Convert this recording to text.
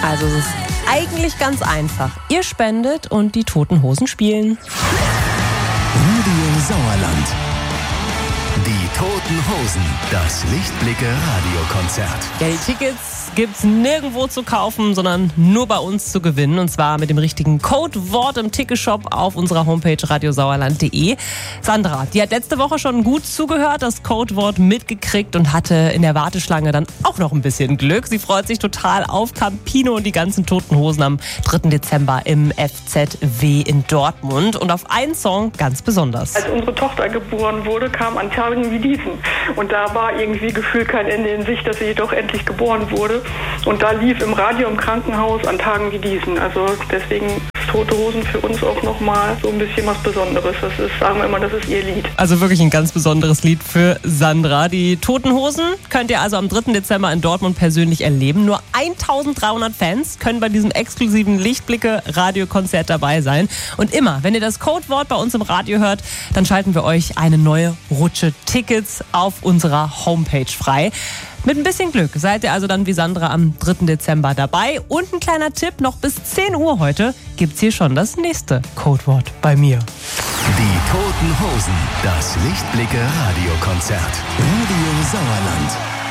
Also es ist eigentlich ganz einfach. Ihr spendet und die Toten Hosen spielen. Radio Sauerland. Die Toten Hosen. Das Lichtblicke-Radiokonzert. Ja, die Tickets gibt's nirgendwo zu kaufen, sondern nur bei uns zu gewinnen. Und zwar mit dem richtigen Codewort im Ticketshop auf unserer Homepage radiosauerland.de. Sandra, die hat letzte Woche schon gut zugehört, das Codewort mitgekriegt und hatte in der Warteschlange dann auch noch ein bisschen Glück. Sie freut sich total auf Campino und die ganzen Toten Hosen am 3. Dezember im FZW in Dortmund. Und auf einen Song ganz besonders. Als unsere Tochter geboren wurde, kam an Tagen wie diesen. Und da war irgendwie gefühlt kein Ende in Sicht, dass sie doch endlich geboren wurde. Und da lief im Radio im Krankenhaus an Tagen wie diesen. Also deswegen ist Tote Hosen für uns auch nochmal so ein bisschen was Besonderes. Das ist, sagen wir immer, das ist ihr Lied. Also wirklich ein ganz besonderes Lied für Sandra. Die Toten Hosen könnt ihr also am 3. Dezember in Dortmund persönlich erleben. Nur 1300 Fans können bei diesem exklusiven Lichtblicke-Radiokonzert dabei sein. Und immer, wenn ihr das Codewort bei uns im Radio hört, dann schalten wir euch eine neue Rutsche Tickets auf unserer Homepage frei. Mit ein bisschen Glück seid ihr also dann wie Sandra am 3. Dezember dabei. Und ein kleiner Tipp, noch bis 10 Uhr heute gibt's hier schon das nächste Codewort bei mir. Die Toten Hosen. Das Lichtblicke-Radiokonzert. Radio Sauerland.